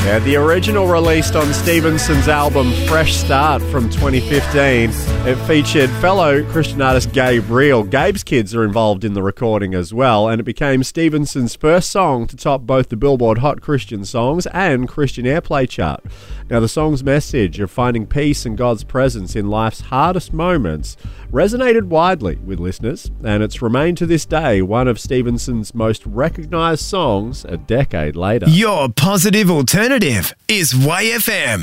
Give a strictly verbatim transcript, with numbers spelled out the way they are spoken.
Yeah, the original released on Stevenson's album Fresh Start from twenty fifteen. It featured fellow Christian artist Gabe Reel. Gabe's kids are involved in the recording as well, and it became Stevenson's first song to top both the Billboard Hot Christian Songs and Christian Airplay chart. Now, the song's message of finding peace and God's presence in life's hardest moments resonated widely with listeners, and it's remained to this day one of Stevenson's most recognised songs a decade later. Your positive alternative is Y F M.